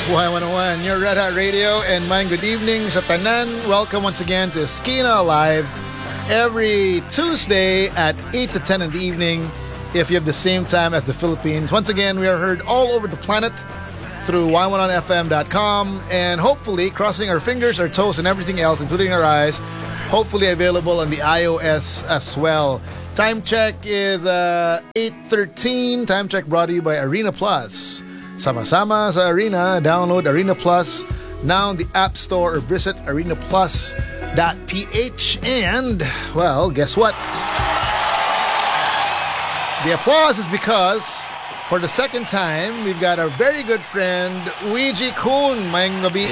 Buhay 101, your Red Hot Radio, and my good evening sa tanan. Welcome once again to Esquina Live every Tuesday at 8 to 10 in the evening if you have the same time as the Philippines. Once again, we are heard all over the planet through y1onfm.com and hopefully, crossing our fingers, our toes, and everything else, including our eyes, hopefully available on the iOS as well. Time check is 8:13. Time check brought to you by Arena Plus. Sama-sama sa Arena. Download Arena Plus now in the App Store or visit arenaplus.ph. And, well, guess what? The applause is because for the second time, we've got our very good friend, Ouija Kun. Mayang gabi,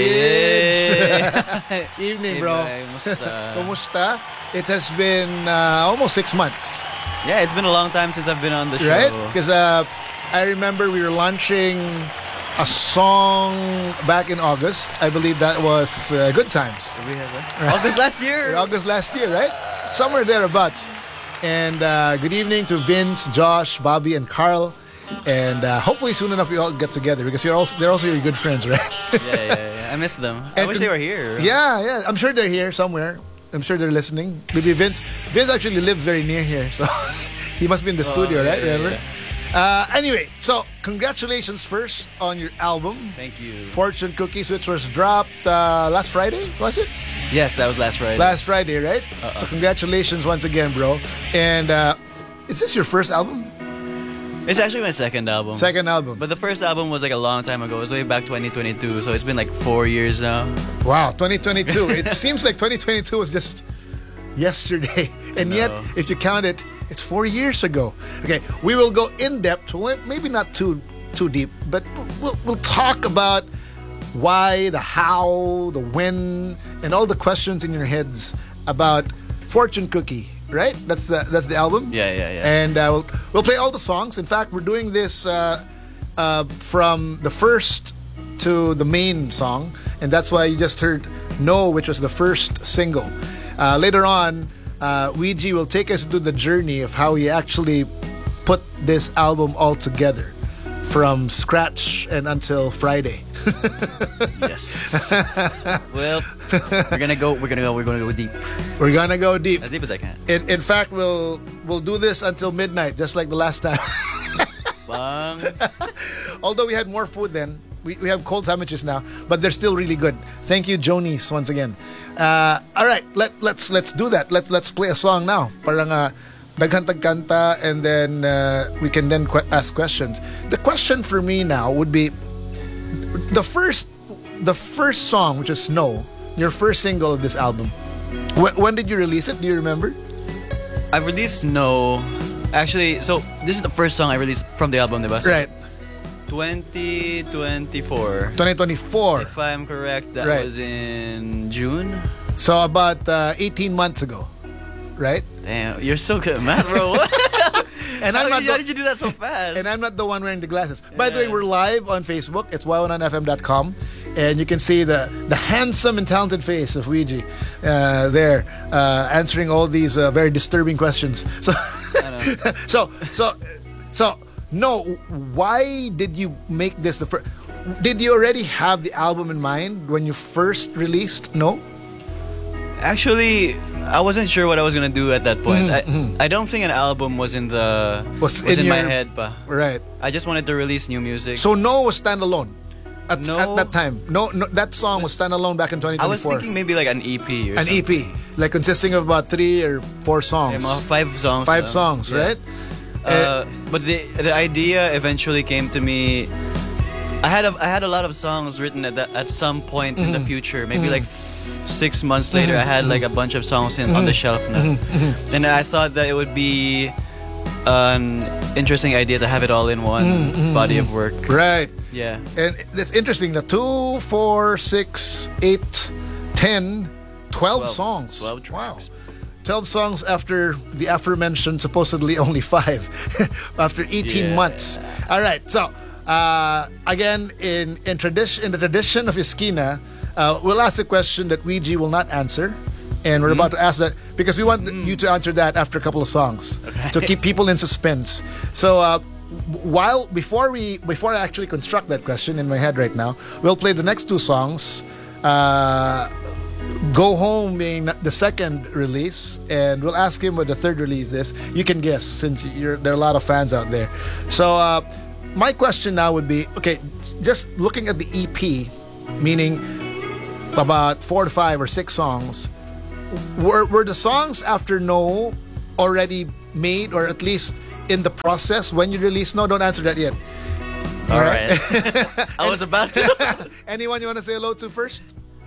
Idawid. Evening, bro. Kumusta? It has been almost 6 months. Yeah, it's been a long time since I've been on the show. Right? Because I remember we were launching a song back in August. I believe that was Good Times. Right? August last year. August last year, right? Somewhere thereabouts. And good evening to Vince, Josh, Bobby, and Carl. And hopefully soon enough we all get together because they're also your good friends, right? Yeah. I miss them. I wish they were here. Yeah. I'm sure they're here somewhere. I'm sure they're listening. Maybe Vince actually lives very near here, so he must be in the studio, right? Remember? Anyway, so congratulations first on your album. Thank you. Fortune Cookies, which was dropped last Friday, was it? Yes, that was last Friday. Last Friday, right? So congratulations once again, bro. And is this your first album? It's actually my second album. Second album. But the first album was like a long time ago. It was way back 2022, so it's been like 4 years now. Wow, 2022. It seems like 2022 was just yesterday. And yet, if you count it, it's 4 years ago. Okay, we will go in depth, maybe not too deep, but we'll talk about why, the how, the when, and all the questions in your heads about Fortune Cookie. Right? That's the album? Yeah. And we'll play all the songs. In fact, we're doing this from the first to the main song. And that's why you just heard No, which was the first single. Later on, Ouija will take us through the journey of how he actually put this album all together from scratch and until Friday. Yes. Well, we're gonna go deep. We're gonna go deep. As deep as I can. In fact, we'll do this until midnight, just like the last time. Although we had more food then. We have cold sandwiches now, but they're still really good. Thank you, Jonice, once again. All right, let's do that. Let's play a song now. Parang daghang-kanta, and then we can then ask questions. The question for me now would be the first song, which is No, your first single of this album. When did you release it? Do you remember? I released No. Actually, so this is the first song I released from the album, diba? Right. 2024. 2024. If I'm correct, that was in June. So about 18 months ago, right? Damn, you're so good at math, bro. And how did you do that so fast? And I'm not the one wearing the glasses. By the way, we're live on Facebook. It's y1onfm.com. And you can see the handsome and talented face of Ouija there answering all these very disturbing questions. So No, why did you make this the first? Did you already have the album in mind when you first released No? Actually, I wasn't sure what I was gonna do at that point. I don't think an album was in my head, pa. Right. I just wanted to release new music. So No was standalone at that time. No, that song was standalone back in 2024. I was thinking maybe like an EP or an something. EP, like consisting of about 3 or 4 songs. Yeah, 5 songs. 5 songs, right? But the idea eventually came to me. I had a lot of songs written at some point in the future. Maybe like 6 months later, I had like a bunch of songs on the shelf now. And I thought that it would be an interesting idea to have it all in one body of work. Right. Yeah. And it's interesting that 2, 4, 6, 8, 10, 12 songs. 12 tracks. Wow. 12 songs after the aforementioned supposedly only 5 after 18 months. All right. So, again, in the tradition of Esquina, we'll ask a question that Ouija will not answer. And we're about to ask that because we want you to answer that after a couple of songs to keep people in suspense. So before I actually construct that question in my head right now, we'll play the next two songs. Go Home being the second release, and we'll ask him what the third release is. You can guess since there are a lot of fans out there. So my question now would be, okay, just looking at the EP, meaning about 4 to 5 or 6 songs, were the songs after No already made, or at least in the process when you release No? Don't answer that yet. All right. I was about to. Anyone you want to say hello to first?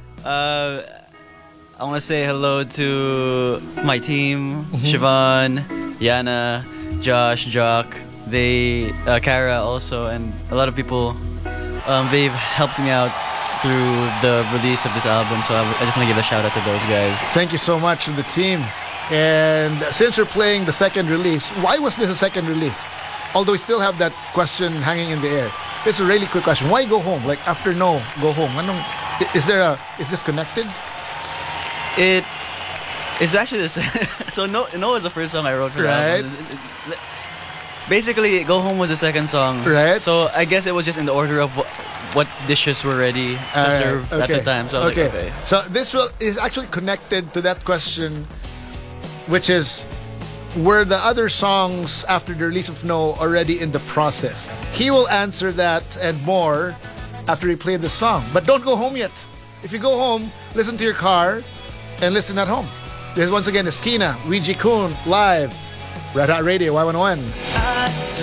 I want to say hello to my team, Siobhan, Yana, Josh, Jock, Kara also, and a lot of people. They've helped me out through the release of this album, so I definitely give a shout out to those guys. Thank you so much to the team. And since you're playing the second release, why was this a second release? Although we still have that question hanging in the air. It's a really quick question. Why Go Home? Like after No, Go Home. Is this connected? It is actually the same. So No was the first song I wrote for the album. Basically, Go Home was the second song. Right. So I guess it was just in the order of what dishes were ready to serve at the time. So I was like, okay. So this is actually connected to that question, which is, were the other songs after the release of No already in the process? He will answer that and more after we play the song. But don't go home yet. If you go home, listen to your car and listen at home. This once again is Kina, Weeji Kun, live, Red Hot Radio, Y101.